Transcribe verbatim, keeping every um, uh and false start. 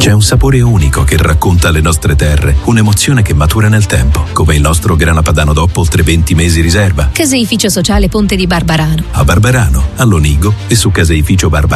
C'è un sapore unico che racconta le nostre terre, un'emozione che matura nel tempo, come il nostro grana padano dopo oltre venti mesi riserva. Caseificio sociale Ponte di Barbarano. A Barbarano, a Lonigo e su caseificio barbarano